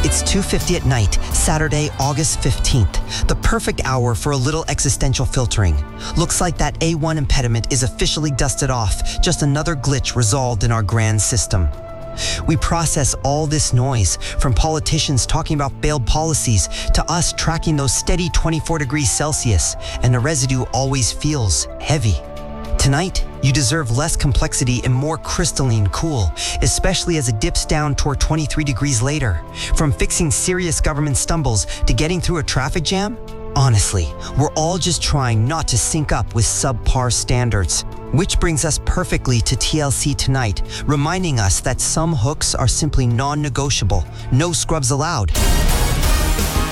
It's 2:50 at night, Saturday, August 15th, the perfect hour for a little existential filtering. Looks like that A1 impediment is officially dusted off, just another glitch resolved in our grand system. We process all this noise, from politicians talking about failed policies to us tracking those steady 24 degrees Celsius, and the residue always feels heavy. Tonight, you deserve less complexity and more crystalline cool, especially as it dips down toward 23 degrees later. From fixing serious government stumbles to getting through a traffic jam, honestly, we're all just trying not to sync up with subpar standards. Which brings us perfectly to TLC tonight, reminding us that some hooks are simply non-negotiable. No scrubs allowed.